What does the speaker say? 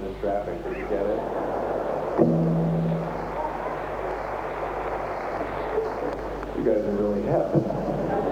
this traffic. Did you get it? You guys are really hip.